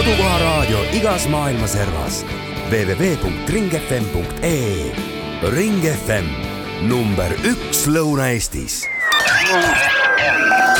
kodukoha raadio igas maailma servas. www.ringfm.ee. Ring FM, number 1 Lõuna-Eestis.